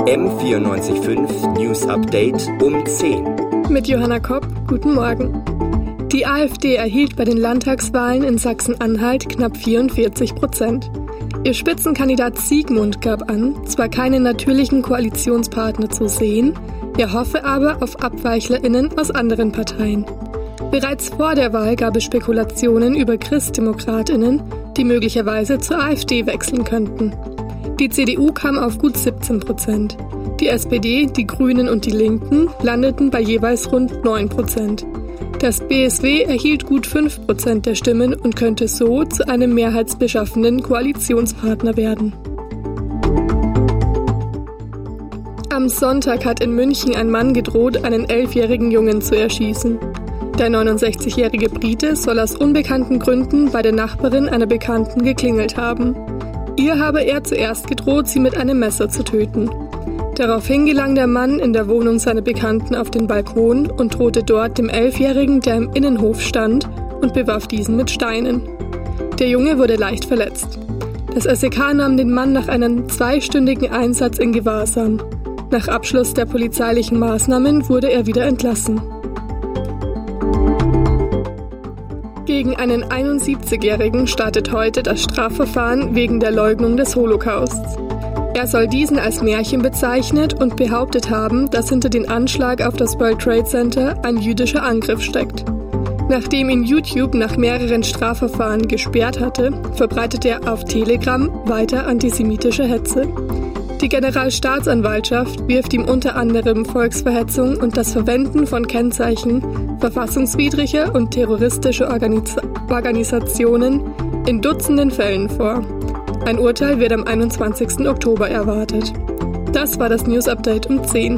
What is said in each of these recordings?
M94.5 News Update um 10. Mit Johanna Kopp, guten Morgen. Die AfD erhielt bei den Landtagswahlen in Sachsen-Anhalt knapp 44%. Ihr Spitzenkandidat Sigmund gab an, zwar keine natürlichen Koalitionspartner zu sehen, er hoffe aber auf AbweichlerInnen aus anderen Parteien. Bereits vor der Wahl gab es Spekulationen über ChristdemokratInnen, die möglicherweise zur AfD wechseln könnten. Die CDU kam auf gut 17%. Die SPD, die Grünen und die Linken landeten bei jeweils rund 9%. Das BSW erhielt gut 5% der Stimmen und könnte so zu einem mehrheitsbeschaffenden Koalitionspartner werden. Am Sonntag hat in München ein Mann gedroht, einen 11-jährigen Jungen zu erschießen. Der 69-jährige Brite soll aus unbekannten Gründen bei der Nachbarin einer Bekannten geklingelt haben. Ihr habe er zuerst gedroht, sie mit einem Messer zu töten. Daraufhin gelang der Mann in der Wohnung seiner Bekannten auf den Balkon und drohte dort dem 11-Jährigen, der im Innenhof stand, und bewarf diesen mit Steinen. Der Junge wurde leicht verletzt. Das SEK nahm den Mann nach einem 2-stündigen Einsatz in Gewahrsam. Nach Abschluss der polizeilichen Maßnahmen wurde er wieder entlassen. Gegen einen 71-Jährigen startet heute das Strafverfahren wegen der Leugnung des Holocausts. Er soll diesen als Märchen bezeichnet und behauptet haben, dass hinter dem Anschlag auf das World Trade Center ein jüdischer Angriff steckt. Nachdem ihn YouTube nach mehreren Strafverfahren gesperrt hatte, verbreitete er auf Telegram weiter antisemitische Hetze. Die Generalstaatsanwaltschaft wirft ihm unter anderem Volksverhetzung und das Verwenden von Kennzeichen verfassungswidriger und terroristischer Organisationen in Dutzenden Fällen vor. Ein Urteil wird am 21. Oktober erwartet. Das war das News Update um 10.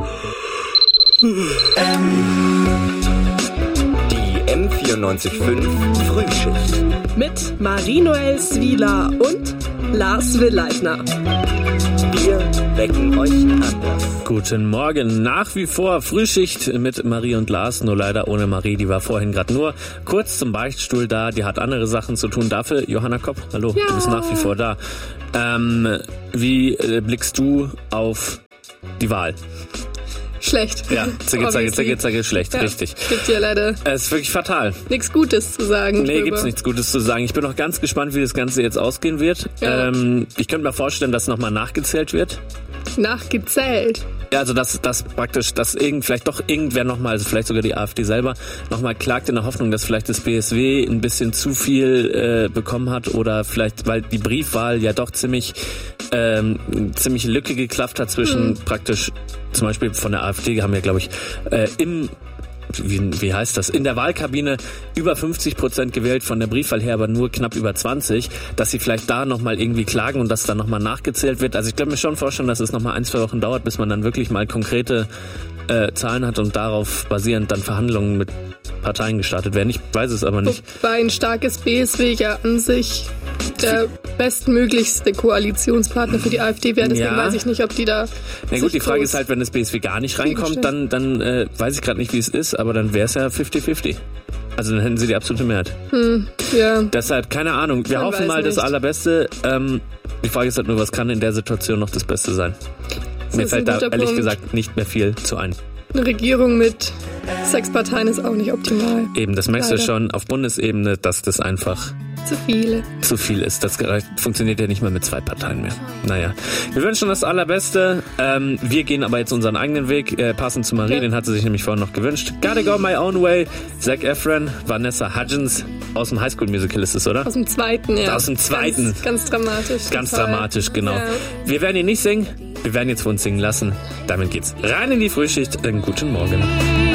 Die M94.5 Frühschicht. Mit Marie-Noël Swieler und Lars Willleitner. Wir wecken euch anders. Guten Morgen. Nach wie vor Frühschicht mit Marie und Lars, nur leider ohne Marie. Die war vorhin gerade nur kurz zum Beichtstuhl da. Die hat andere Sachen zu tun. Dafür Johanna Kopp, hallo, ja. Du bist nach wie vor da. Wie blickst du auf die Wahl? Schlecht. Ja, zicke, schlecht, ja, richtig. Gibt ja leider. Es ist wirklich fatal. Nichts Gutes zu sagen. Nee, gibt's nichts Gutes zu sagen. Ich bin noch ganz gespannt, wie das Ganze jetzt ausgehen wird. Ja. Ich könnte mir vorstellen, dass nochmal nachgezählt wird. Nachgezählt? Ja, also dass praktisch, dass vielleicht doch irgendwer nochmal, also vielleicht sogar die AfD selber, nochmal klagt in der Hoffnung, dass vielleicht das BSW ein bisschen zu viel bekommen hat oder vielleicht, weil die Briefwahl ja doch ziemlich Lücke geklafft hat zwischen praktisch, zum Beispiel von der AfD haben wir, glaube ich, wie heißt das? In der Wahlkabine über 50% gewählt, von der Briefwahl her aber nur knapp über 20%, dass sie vielleicht da nochmal irgendwie klagen und dass dann nochmal nachgezählt wird. Also ich kann mir schon vorstellen, dass es nochmal 1-2 Wochen dauert, bis man dann wirklich mal konkrete Zahlen hat und darauf basierend dann Verhandlungen mit Parteien gestartet werden. Ich weiß es aber nicht. Wobei ein starkes BSW ja an sich der bestmöglichste Koalitionspartner für die AfD wäre. Deswegen weiß ich nicht, ob die da... Na gut, die Frage ist halt, wenn das BSW gar nicht reinkommt, dann weiß ich gerade nicht, wie es ist, aber dann wäre es ja 50-50. Also dann hätten sie die absolute Mehrheit. Ja. Deshalb, keine Ahnung. Wir hoffen mal das Allerbeste. Die Frage ist halt nur, was kann in der Situation noch das Beste sein? Mir fällt da ehrlich gesagt nicht mehr viel zu ein. Eine Regierung mit 6 Parteien ist auch nicht optimal. Eben, das merkst du schon auf Bundesebene, dass das einfach zu viel ist. Das funktioniert ja nicht mehr mit 2 Parteien mehr. Naja, wir wünschen das Allerbeste. Wir gehen aber jetzt unseren eigenen Weg, passend zu Marie, den hat sie sich nämlich vorhin noch gewünscht. Gotta Go My Own Way, Zac Efron, Vanessa Hudgens, aus dem High School Musical ist es, oder? Aus dem zweiten, ja. Aus dem zweiten. Ganz dramatisch. Ganz dramatisch, genau. Ja. Wir werden ihn nicht singen, wir werden jetzt für uns singen lassen. Damit geht's rein in die Frühschicht. Guten Morgen.